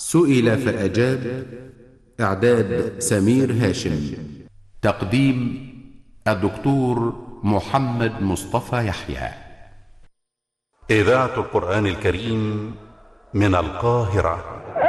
سئل فأجاب. إعداد سمير هاشم. تقديم الدكتور محمد مصطفى يحيى. إذاعة القرآن الكريم من القاهرة.